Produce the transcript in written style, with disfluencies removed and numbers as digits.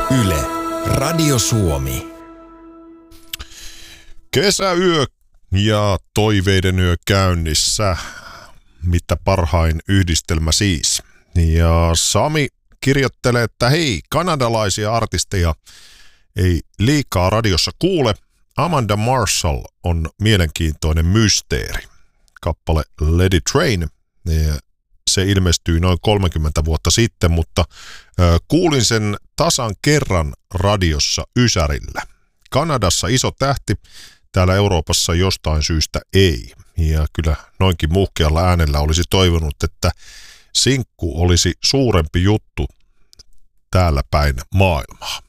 Yle, Radio Suomi. Kesäyö ja toiveiden yö käynnissä. Mitä parhain yhdistelmä siis. Ja Sami kirjoittelee, että hei, kanadalaisia artisteja ei liikaa radiossa kuule. Amanda Marshall on mielenkiintoinen mysteeri. Kappale Let It Rain. Se ilmestyi noin 30 vuotta sitten, mutta kuulin sen tasan kerran radiossa Ysärillä. Kanadassa iso tähti, täällä Euroopassa jostain syystä ei. Ja kyllä noinkin muhkealla äänellä olisi toivonut, että sinkku olisi suurempi juttu täällä päin maailmaa.